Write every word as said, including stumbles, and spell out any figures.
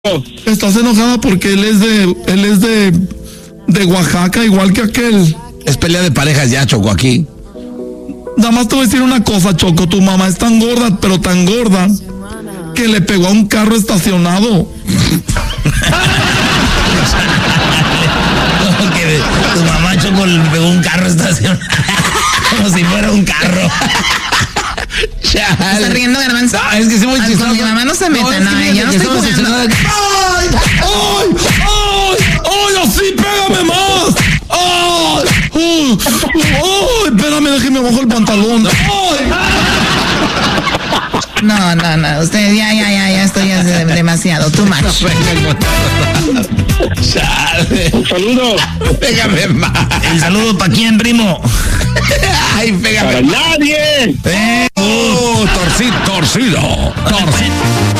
Estás enojada porque él es de, él es de, de Oaxaca, igual que aquel. Es pelea de parejas ya, Choco, aquí. Nada más te voy a decir una cosa, Choco. Tu mamá es tan gorda, pero tan gorda, que le pegó a un carro estacionado. Como que tu mamá, Choco, le pegó un carro estacionado. Como si fuera un carro. ¿Está riendo, Garbanzo? No, es que se muy Ay, chistoso. con mi mamá no se meta, no, no, yo no estoy jugando. ¡Ay! ¡Ay! ¡Ay! ¡Ay! ¡Así, pégame más! ¡Ay! ¡Ay! ¡Ay! Espérame, déjeme bajo el pantalón. ¡Ay! No, no, no, usted ya, ya, ya, ya estoy ya de- demasiado, too much. Un saludo. Pégame más. ¿El saludo para quién, primo? Ay, pégame. ¡Para nadie! Eh, oh, torcido, torcido, torcido.